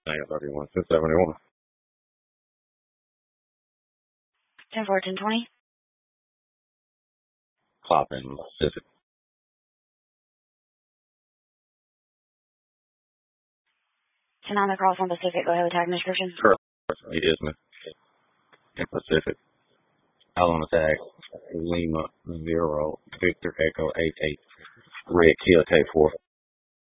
31, 671. 10-4, 10-20. Clock in Pacific. 10 on the cross on Pacific. Go ahead with tag and description. Correct. It is me. In Pacific. Out on the tag. Lima 0 Victor Echo 88. Red Kia K4.